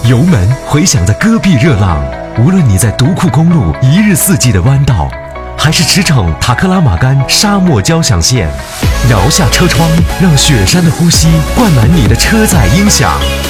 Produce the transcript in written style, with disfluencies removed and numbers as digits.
油门回响着戈壁热浪，无论你在独库公路一日四季的弯道，还是驰骋塔克拉玛干沙漠交响线，摇下车窗，让雪山的呼吸灌满你的车载音响。